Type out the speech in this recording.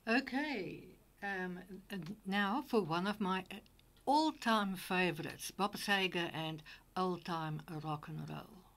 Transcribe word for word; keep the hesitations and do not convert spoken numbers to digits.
Okay, um, and now for one of my all time favorites, Bob Seger and old time rock and roll.